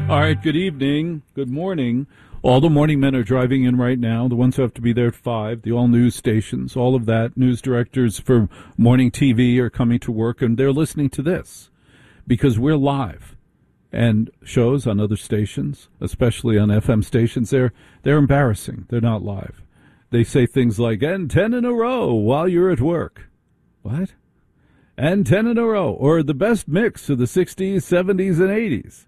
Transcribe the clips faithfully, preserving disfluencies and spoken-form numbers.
All right, good evening, good morning. All the morning men are driving in right now, the ones who have to be there at five, the all-news stations, all of that. News directors for morning T V are coming to work, and they're listening to this because we're live. And shows on other stations, especially on F M stations, they're, they're embarrassing. They're not live. They say things like, and ten in a row while you're at work. What? And ten in a row, or the best mix of the sixties, seventies, and eighties.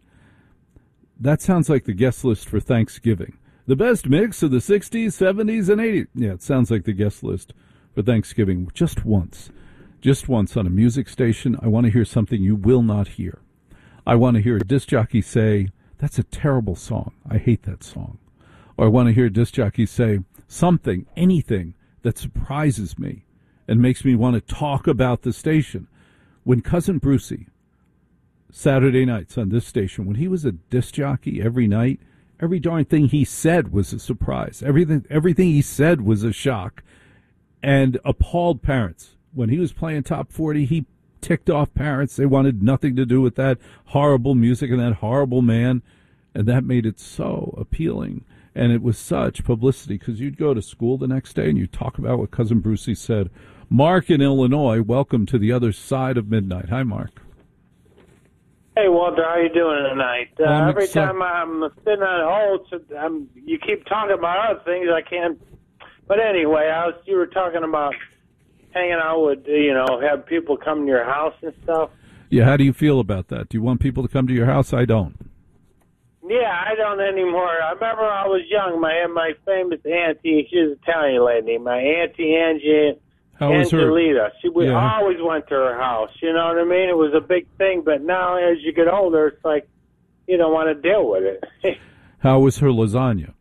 That sounds like the guest list for Thanksgiving. The best mix of the sixties, seventies, and eighties. Yeah, it sounds like the guest list for Thanksgiving. Just once. Just once on a music station, I want to hear something you will not hear. I want to hear a disc jockey say, that's a terrible song. I hate that song. Or I want to hear a disc jockey say something, anything that surprises me and makes me want to talk about the station. When Cousin Brucey, Saturday nights on this station, when he was a disc jockey every night, every darn thing he said was a surprise. Everything, everything he said was a shock and appalled parents. When he was playing Top forty, he ticked off parents. They wanted nothing to do with that horrible music and that horrible man, and that made it so appealing. And it was such publicity because you'd go to school the next day and you'd talk about what Cousin Brucey said. Mark in Illinois, welcome to the other side of midnight. Hi, Mark. Hey, Walter, how you doing tonight? Uh, I'm every excited. time I'm sitting on hold, so I'm, you keep talking about other things I can't. But anyway, I was you were talking about hanging out with, you know, have people come to your house and stuff. Yeah, how do you feel about that? Do you want people to come to your house? I don't. Yeah, I don't anymore. I remember when I was young, my my famous auntie, she was an Italian lady, my Auntie Angie, How was her? Angelita. She we Yeah. always went to her house, you know what I mean? It was a big thing, but now as you get older, it's like you don't want to deal with it. How was her lasagna?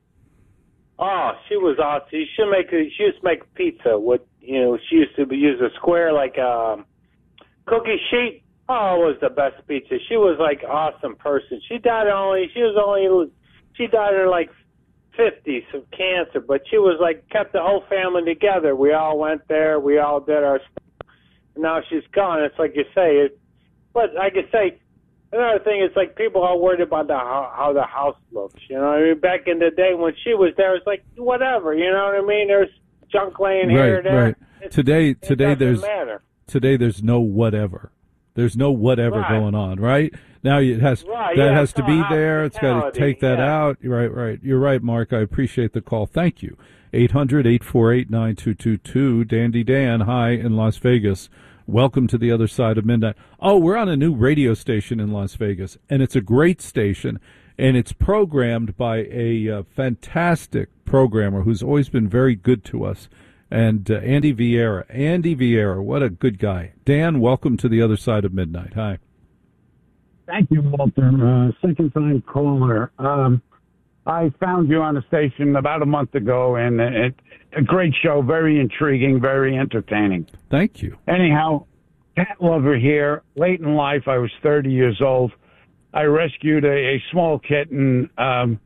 Oh, she was awesome. She make a, she used to make pizza with, you know, she used to use a square like a cookie sheet. Oh, it was the best pizza. She was like an awesome person. She died only, she was only, she died in like fifties of cancer, but she was like, kept the whole family together. We all went there. We all did our stuff. And now she's gone. It's like you say, it, but like I say, another thing is like people are worried about the, how, how the house looks. You know what I mean? Back in the day when she was there, it's like, whatever. You know what I mean? There's junk laying here and there. Right, It's, Today, it today doesn't there's matter. today there's no whatever. There's no whatever Right. going on, right? Now it has Right, that yeah, has to it's be all there. It's got to hospitality, take that yeah. out. Right, right. You're right, Mark. I appreciate the call. Thank you. eight hundred, eight four eight, nine two two two. Dandy Dan, hi in Las Vegas. Welcome to the other side of midnight. Oh, we're on a new radio station in Las Vegas, and it's a great station, and it's programmed by a uh, fantastic programmer who's always been very good to us. And uh, Andy Vieira. Andy Vieira, what a good guy. Dan, welcome to the other side of midnight. Hi. Thank you, Walter. Uh, second time caller. Um, I found you on the station about a month ago, and it, a great show, very intriguing, very entertaining. Thank you. Anyhow, cat lover here. Late in life, I was thirty years old. I rescued a, a small kitten. Um,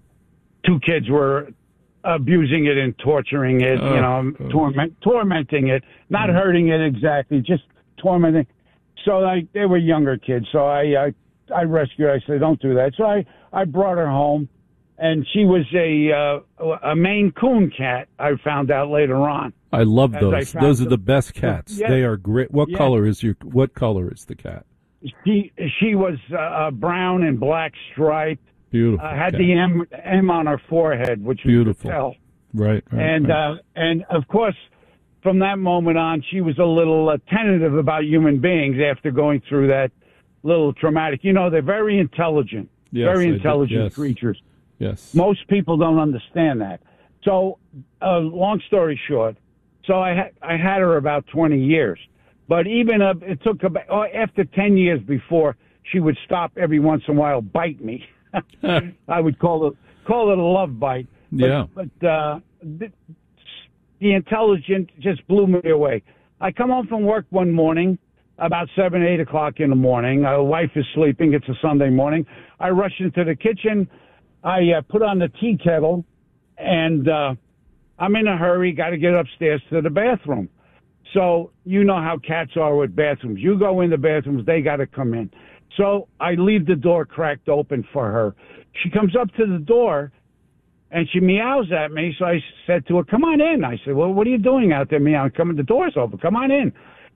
two kids were abusing it and torturing it, Oh, you know, oh. torment, tormenting it, not Mm. hurting it exactly, just tormenting. So I, they were younger kids. So I, I, I rescued her. I said, don't do that. So I, I brought her home, and she was a, uh, a Maine Coon cat. I found out later on. I love As those. I found Those are them. the best cats. Yeah. They are great. What Yeah. color is your? What color is the cat? She, she was uh, brown and black striped. Beautiful. Uh, had cat. the M, M on her forehead, which was Beautiful. to tell. Right. right And right. uh, and of course, from that moment on, she was a little uh, tentative about human beings after going through that little traumatic. You know, they're very intelligent, Yes, very I do. intelligent Yes. creatures. Yes. Most people don't understand that. So, uh, long story short, so I ha- I had her about twenty years, but even uh, it took about oh, after ten years before she would stop every once in a while bite me. I would call it call it a love bite. But, Yeah. But uh, the, the intelligence just blew me away. I come home from work one morning, about seven, eight o'clock in the morning. My wife is sleeping. It's a Sunday morning. I rush into the kitchen. I uh, put on the tea kettle, and uh, I'm in a hurry. Got to get upstairs to the bathroom. So you know how cats are with bathrooms. You go in the bathrooms, they got to come in. So I leave the door cracked open for her. She comes up to the door, and she meows at me. So I said to her, come on in. I said, well, what are you doing out there meowing? Come, the door's open. Come on in.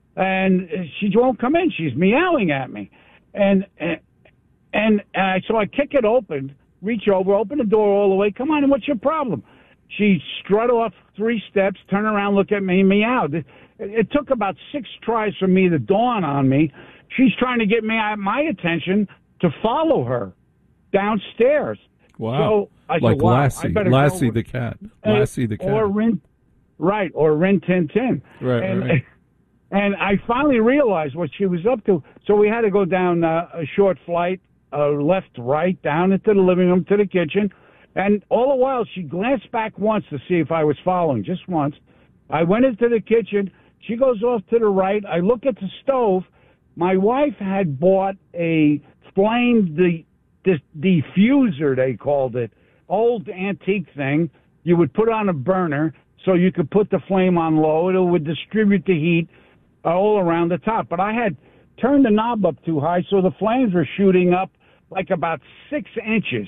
And she won't come in. She's meowing at me. And, and, and uh, so I kick it open, reach over, open the door all the way. Come on in. What's your problem? She strut off three steps, turn around, look at me, meow. It, it took about six tries for me to dawn on me. She's trying to get me my attention to follow her downstairs. Wow. So I like said, wow, Lassie, I better Lassie go the cat. Lassie the cat. Or Rin, right, or Rin Tin Tin. Right, and, right. And I finally realized what she was up to. So we had to go down uh, a short flight, uh, left, right, down into the living room to the kitchen. And all the while, she glanced back once to see if I was following, just once. I went into the kitchen. She goes off to the right. I look at the stove. My wife had bought a flame de- de- diffuser, they called it, old antique thing. You would put on a burner so you could put the flame on low. It would distribute the heat uh, all around the top. But I had turned the knob up too high, so the flames were shooting up like about six inches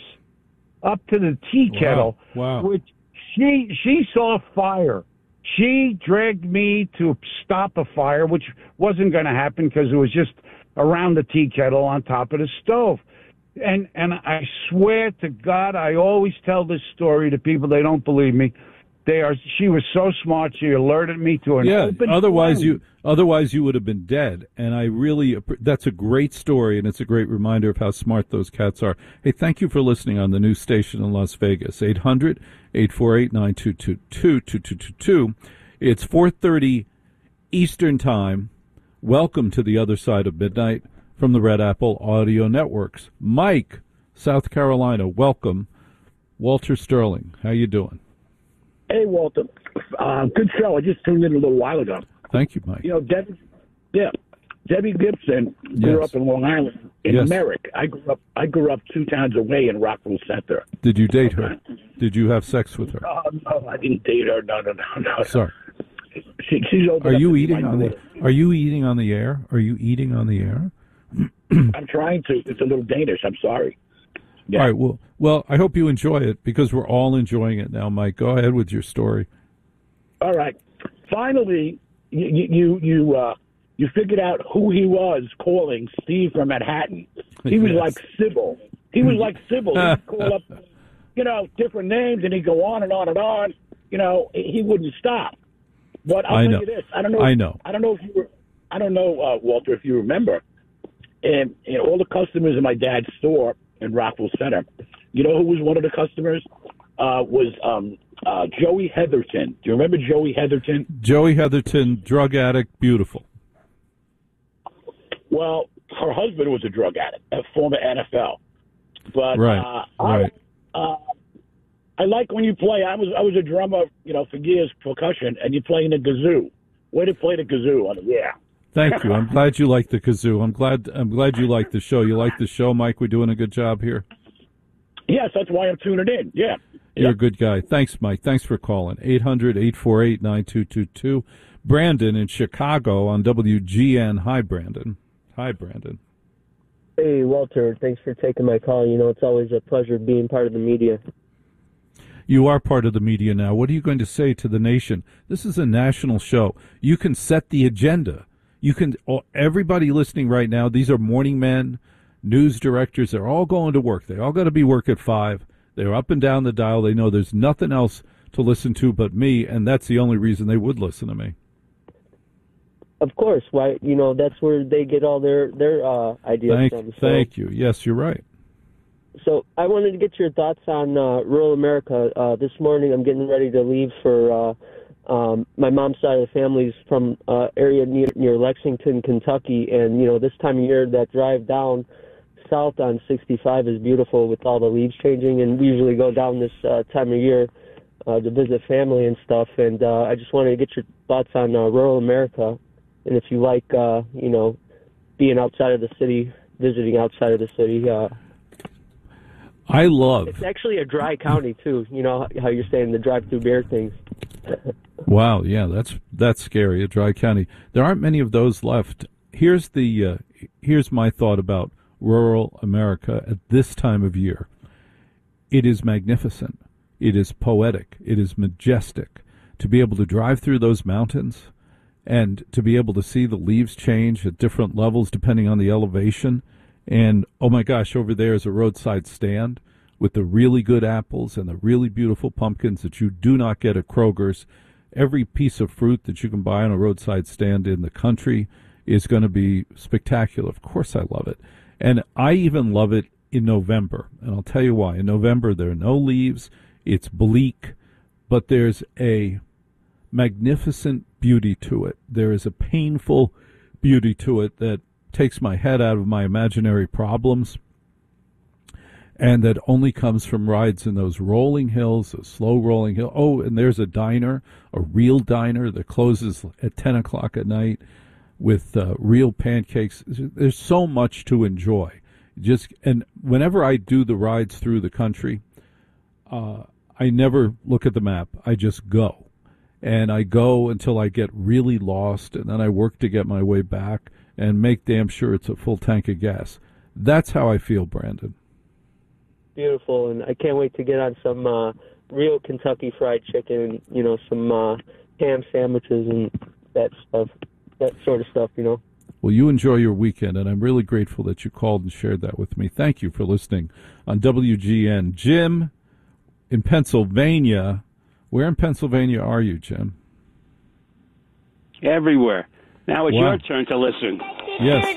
up to the tea kettle, wow. which she she saw fire. She dragged me to stop a fire, which wasn't going to happen because it was just around the tea kettle on top of the stove. And and I swear to God, I always tell this story to people. They don't believe me. They are. She was so smart. She alerted me to an yeah, open otherwise flame. you otherwise you would have been dead. And I really that's a great story, and it's a great reminder of how smart those cats are. Hey, thank you for listening on the new station in Las Vegas, eight hundred, eight four eight, nine two two two, two two two two. It's four thirty Eastern Time. Welcome to the other side of midnight from the Red Apple Audio Networks. Mike, South Carolina, welcome. Walter Sterling, how you doing? Hey, Walter. Uh, good show. I just tuned in a little while ago. Thank you, Mike. You know, Debbie, yeah, Debbie Gibson grew Yes. up in Long Island, in Yes. Merrick. I grew up. I grew up two towns away in Rockville Center. Did you date her? Did you have sex with her? Oh no, I didn't date her. No, no, no, no. Sorry. She, she's old Are enough you to be eating my on the daughter. Are you eating on the air? Are you eating on the air? I'm trying to. It's a little Danish. I'm sorry. Yeah. All right. Well, well, I hope you enjoy it because we're all enjoying it now, Mike. Go ahead with your story. All right. Finally, you you you uh, you figured out who he was calling Steve from Manhattan. He was Yes. like Sybil. He was like Sybil. He'd call up, you know, different names, and he'd go on and on and on. You know, he wouldn't stop. But I'll I tell know. you this: I don't know. I know. I don't know if you were. I don't know, uh, Walter, if you remember. And, and all the customers in my dad's store in Rockville Center. You know who was one of the customers? Uh, was um, uh, Joey Heatherton. Do you remember Joey Heatherton? Joey Heatherton, drug addict, beautiful. Well, her husband was a drug addict, a former N F L. But Right, uh, right. I, uh, I like when you play. I was I was a drummer, you know, for years, percussion, and you play in the kazoo. Way to play the kazoo on it, yeah. Thank you. I'm glad you like the kazoo. I'm glad. I'm glad you like the show. You like the show, Mike? We're doing a good job here. Yes, that's why I'm tuning in. Yeah. You're yeah. a good guy. Thanks, Mike. Thanks for calling. eight hundred, eight four eight, nine two two two. Brandon in Chicago on W G N. Hi, Brandon. Hi, Brandon. Hey, Walter. Thanks for taking my call. You know, it's always a pleasure being part of the media. You are part of the media now. What are you going to say to the nation? This is a national show. You can set the agenda. You can, everybody listening right now, these are morning men, news directors. They're all going to work. They all got to be work at five. They're up and down the dial. They know there's nothing else to listen to but me, and that's the only reason they would listen to me. Of course. Why? You know, that's where they get all their their uh, ideas Thank, from. So, thank you. Yes, you're right. So I wanted to get your thoughts on uh, rural America. Uh, this morning, I'm getting ready to leave for. Uh, Um, my mom's side of the family's from uh, area near, near Lexington, Kentucky, and you know this time of year that drive down south on sixty-five is beautiful with all the leaves changing, and we usually go down this uh, time of year uh, to visit family and stuff. And uh, I just wanted to get your thoughts on uh, rural America, and if you like, uh, you know, being outside of the city, visiting outside of the city. Uh, I love. it's actually a dry county too. You know how you're saying the drive-through beer things. Wow, yeah, that's that's scary. A dry county. There aren't many of those left. Here's the uh, here's my thought about rural America at this time of year. It is magnificent. It is poetic. It is majestic. To be able to drive through those mountains and to be able to see the leaves change at different levels depending on the elevation. And, oh my gosh, over there is a roadside stand with the really good apples and the really beautiful pumpkins that you do not get at Kroger's. Every piece of fruit that you can buy on a roadside stand in the country is going to be spectacular. Of course I love it. And I even love it in November. And I'll tell you why. In November, there are no leaves. It's bleak, but there's a magnificent beauty to it. There is a painful beauty to it that takes my head out of my imaginary problems, and that only comes from rides in those rolling hills, those slow rolling hills. Oh, and there's a diner, a real diner that closes at ten o'clock at night with uh, real pancakes. There's so much to enjoy. Just and whenever I do the rides through the country, uh, I never look at the map. I just go. And I go until I get really lost, and then I work to get my way back and make damn sure it's a full tank of gas. That's how I feel, Brandon. Beautiful, and I can't wait to get on some uh, real Kentucky Fried Chicken, you know, some uh, ham sandwiches and that stuff, that sort of stuff, you know. Well, you enjoy your weekend, and I'm really grateful that you called and shared that with me. Thank you for listening on W G N. Jim in Pennsylvania. Where in Pennsylvania are you, Jim? Everywhere. Now it's wow. your turn to listen. Yes.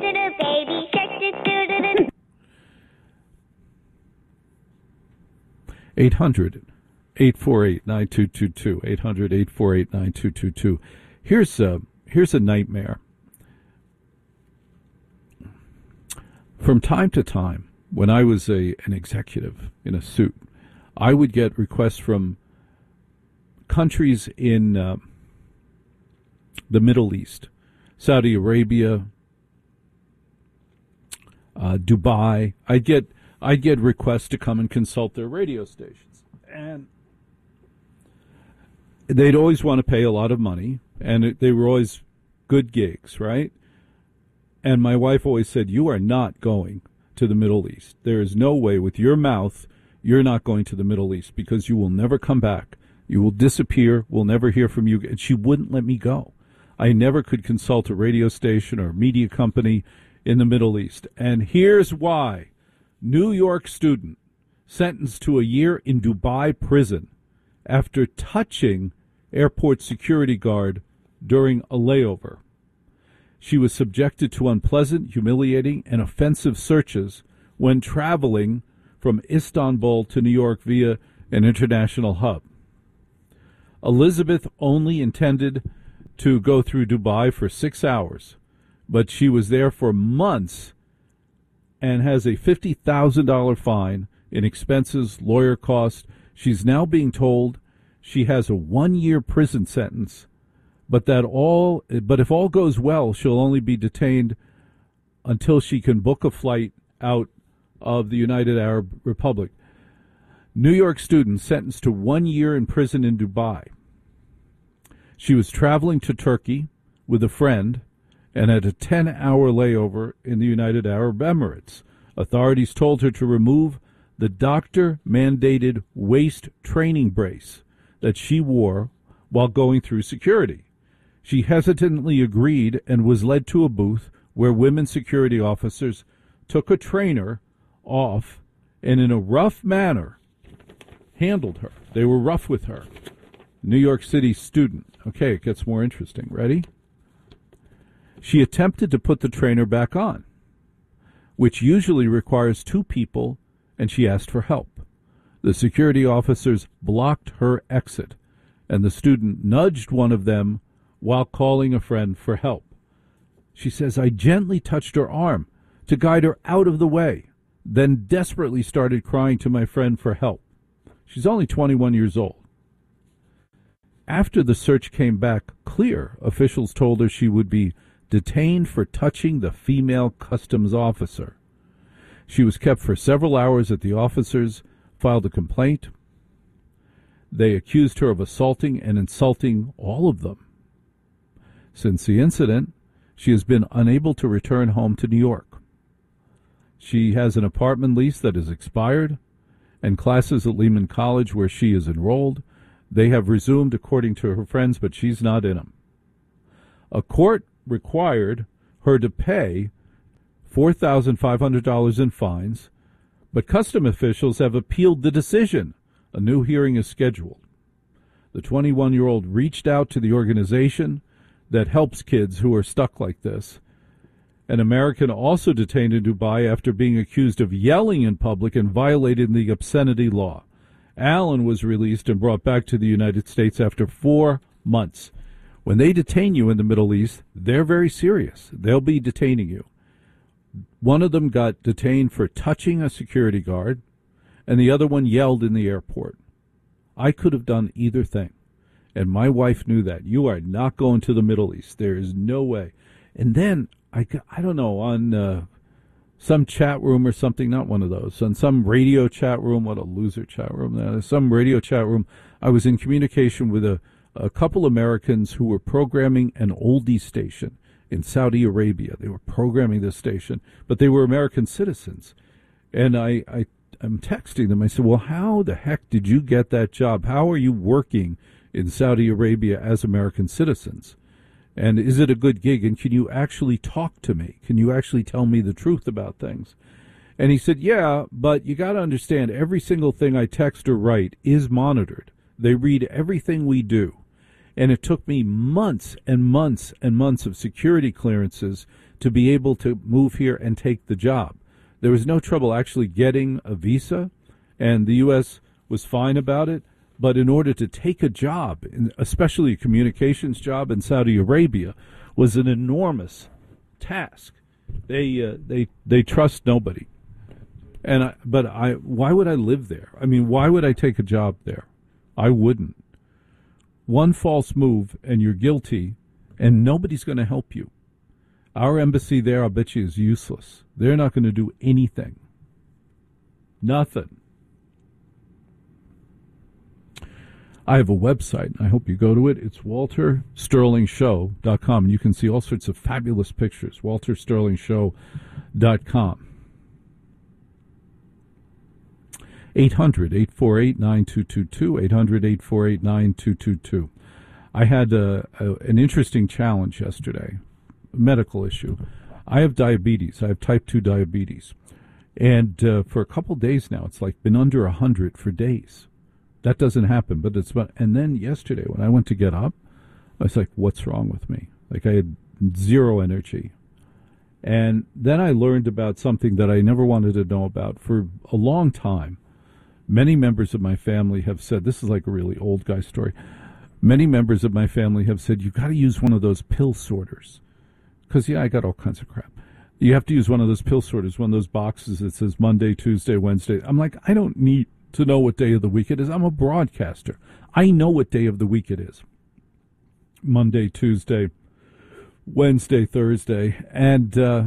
eight hundred, eight four eight, nine two two two. eight hundred, eight four eight, nine two two two. Here's a, here's a nightmare. From time to time, when I was a an executive in a suit, I would get requests from countries in uh, the Middle East, Saudi Arabia, uh, Dubai. I'd get I'd get requests to come and consult their radio stations, and they'd always want to pay a lot of money, and it, they were always good gigs, right? And my wife always said, "You are not going to the Middle East. There is no way with your mouth you're not going to the Middle East because you will never come back. You will disappear. We'll never hear from you." And she wouldn't let me go. I never could consult a radio station or a media company in the Middle East. And here's why. New York student sentenced to a year in Dubai prison after touching airport security guard during a layover. She was subjected to unpleasant, humiliating, and offensive searches when traveling from Istanbul to New York via an international hub. Elizabeth only intended to go through Dubai for six hours, but she was there for months and has a fifty thousand dollars fine in expenses, lawyer costs. She's now being told she has a one-year prison sentence, but that all, but if all goes well, she'll only be detained until she can book a flight out of the United Arab Republic. New York student sentenced to one year in prison in Dubai. She was traveling to Turkey with a friend and had a ten-hour layover in the United Arab Emirates. Authorities told her to remove the doctor-mandated waist training brace that she wore while going through security. She hesitantly agreed and was led to a booth where women security officers took a trainer off and in a rough manner handled her. They were rough with her. New York City student. Okay, it gets more interesting. Ready? She attempted to put the trainer back on, which usually requires two people, and she asked for help. The security officers blocked her exit, and the student nudged one of them while calling a friend for help. She says, "I gently touched her arm to guide her out of the way, then desperately started crying to my friend for help." She's only twenty-one years old. After the search came back clear, officials told her she would be detained for touching the female customs officer. She was kept for several hours at the officers, filed a complaint. They accused her of assaulting and insulting all of them. Since the incident, she has been unable to return home to New York. She has an apartment lease that is expired, and classes at Lehman College where she is enrolled, they have resumed according to her friends, but she's not in them. A court required her to pay four thousand five hundred dollars in fines, but custom officials have appealed the decision. A new hearing is scheduled. The twenty-one-year-old reached out to the organization that helps kids who are stuck like this. An American also detained in Dubai after being accused of yelling in public and violating the obscenity law. Allen was released and brought back to the United States after four months. When they detain you in the Middle East, they're very serious. They'll be detaining you. One of them got detained for touching a security guard, and the other one yelled in the airport. I could have done either thing, and my wife knew that. You are not going to the Middle East. There is no way. And then, I, I don't know, on uh, some chat room or something, not one of those, on some radio chat room, what a loser chat room, uh, some radio chat room, I was in communication with a, a couple Americans who were programming an oldie station in Saudi Arabia. They were programming this station, but they were American citizens. And I, I, I'm texting them. I said, well, how the heck did you get that job? How are you working in Saudi Arabia as American citizens? And is it a good gig? And can you actually talk to me? Can you actually tell me the truth about things? And he said, yeah, but you got to understand, every single thing I text or write is monitored. They read everything we do. And it took me months and months and months of security clearances to be able to move here and take the job. There was no trouble actually getting a visa, and the U S was fine about it. But in order to take a job, especially a communications job in Saudi Arabia, was an enormous task. They uh, they they trust nobody. And I, but I why would I live there? I mean, why would I take a job there? I wouldn't. One false move and you're guilty, and nobody's going to help you. Our embassy there, I'll bet you, is useless. They're not going to do anything. Nothing. I have a website. I hope you go to it. It's walter sterling show dot com, and you can see all sorts of fabulous pictures. walter sterling show dot com. eight hundred, eight four eight, nine two two two, eight hundred, eight four eight, nine two two two. I had a, a, an interesting challenge yesterday, a medical issue. I have diabetes. I have type two diabetes. And uh, for a couple days now, it's like been under one hundred for days. That doesn't happen, but it's about, and then yesterday when I went to get up, I was like, what's wrong with me? Like I had zero energy. And then I learned about something that I never wanted to know about for a long time. Many members of my family have said, this is like a really old guy story. Many members of my family have said, you've got to use one of those pill sorters. Because, yeah, I got all kinds of crap. You have to use one of those pill sorters, one of those boxes that says Monday, Tuesday, Wednesday. I'm like, I don't need to know what day of the week it is. I'm a broadcaster. I know what day of the week it is. Monday, Tuesday, Wednesday, Thursday. And uh,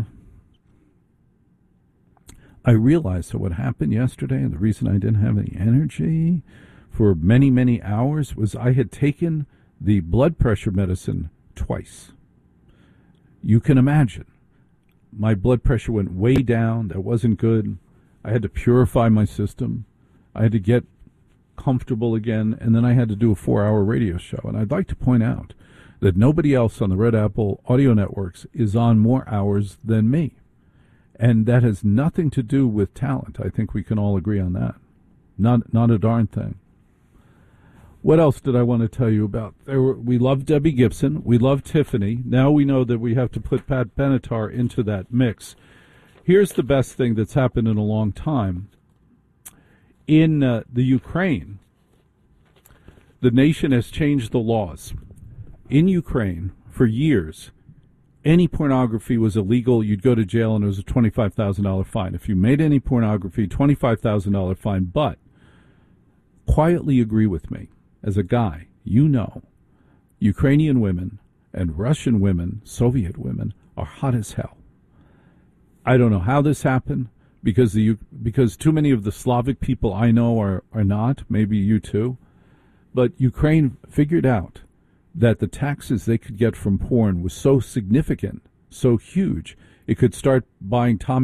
I realized that what happened yesterday, and the reason I didn't have any energy for many, many hours, was I had taken the blood pressure medicine twice. You can imagine. My blood pressure went way down. That wasn't good. I had to purify my system. I had to get comfortable again, and then I had to do a four-hour radio show. And I'd like to point out that nobody else on the Red Apple audio networks is on more hours than me. And that has nothing to do with talent. I think we can all agree on that. Not not a darn thing. What else did I want to tell you about? There were, we love Debbie Gibson. We love Tiffany. Now we know that we have to put Pat Benatar into that mix. Here's the best thing that's happened in a long time. In uh, the Ukraine, the nation has changed the laws. In Ukraine, for years, any pornography was illegal. You'd go to jail and it was a twenty-five thousand dollars fine. If you made any pornography, twenty-five thousand dollars fine. But quietly agree with me, as a guy, you know, Ukrainian women and Russian women, Soviet women, are hot as hell. I don't know how this happened. Because the because too many of the Slavic people I know are, are not, maybe you too, but Ukraine figured out that the taxes they could get from porn was so significant, so huge, it could start buying Tommy Hawk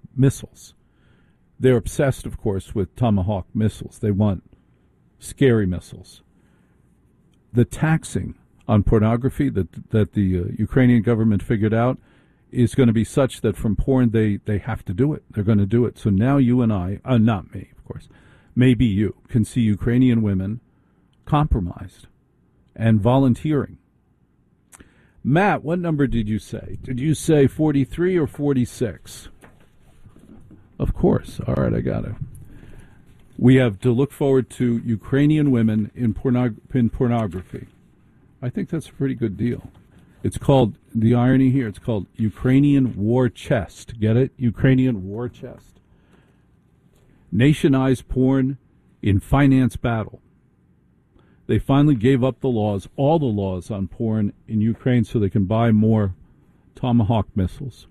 missiles. They're obsessed, of course, with Tomahawk missiles. They want scary missiles. The taxing on pornography that that the uh, Ukrainian government figured out is going to be such that from porn they, they have to do it. They're going to do it. So now you and I, uh, not me, of course, maybe you can see Ukrainian women compromised and volunteering. Matt, what number did you say? Did you say forty-three or forty-six? Of course. All right, I got it. We have to look forward to Ukrainian women in, pornog- in pornography. I think that's a pretty good deal. It's called, the irony here, it's called Ukrainian War Chest. Get it? Ukrainian War Chest. Nationized porn in finance battle. They finally gave up the laws, all the laws on porn in Ukraine so they can buy more Tomahawk missiles.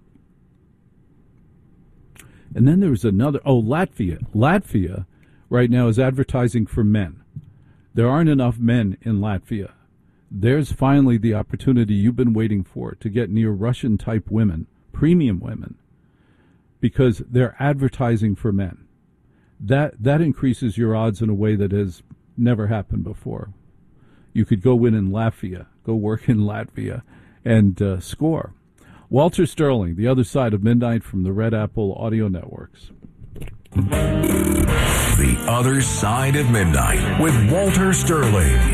And then there was another, oh, Latvia. Latvia right now is advertising for men. There aren't enough men in Latvia. There's finally the opportunity you've been waiting for to get near Russian-type women, premium women, because they're advertising for men. That that increases your odds in a way that has never happened before. You could go win in Latvia, go work in Latvia, and uh, score. Walter Sterling, The Other Side of Midnight from the Red Apple Audio Networks. The Other Side of Midnight with Walter Sterling.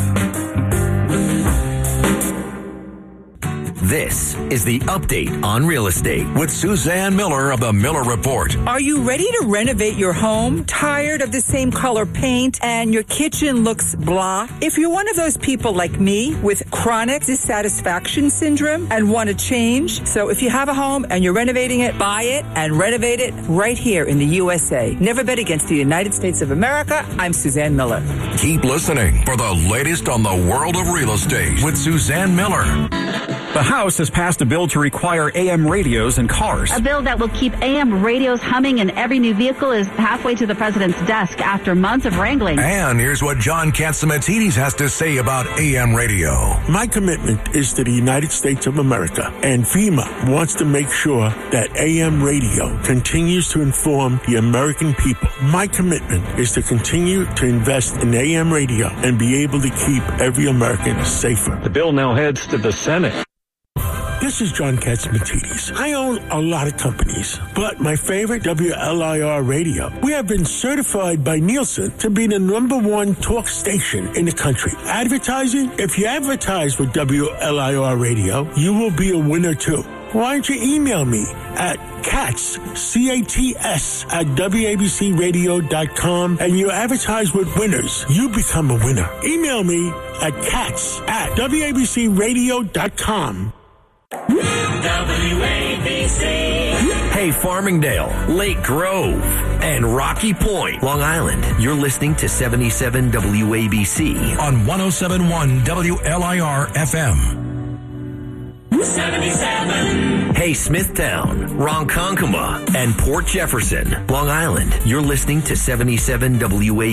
This is the Update on Real Estate with Suzanne Miller of the Miller Report. Are you ready to renovate your home? Tired of the same color paint and your kitchen looks blah? If you're one of those people like me with chronic dissatisfaction syndrome and want to change, so if you have a home and you're renovating it, buy it and renovate it right here in the U S A. Never bet against the United States of America. I'm Suzanne Miller. Keep listening for the latest on the world of real estate with Suzanne Miller. The House has passed a bill to require A M radios in cars. A bill that will keep A M radios humming in every new vehicle is halfway to the president's desk after months of wrangling. And here's what John Catsimatidis has to say about A M radio. My commitment is to the United States of America, and FEMA wants to make sure that A M radio continues to inform the American people. My commitment is to continue to invest in A M radio and be able to keep every American safer. The bill now heads to the Senate. This is John Catsimatidis. I own a lot of companies, but my favorite, W L I R Radio, we have been certified by Nielsen to be the number one talk station in the country. Advertising? If you advertise with W L I R Radio, you will be a winner too. Why don't you email me at Cats, C A T S, at W A B C radio dot com, and you advertise with winners. You become a winner. Email me at Cats at W A B C radio dot com. W A B C. Hey, Farmingdale, Lake Grove, and Rocky Point, Long Island. You're listening to seventy-seven W A B C on one oh seven point one W L I R F M. seventy-seven. Hey, Smithtown, Ronkonkoma, and Port Jefferson, Long Island. You're listening to seventy-seven W A B C.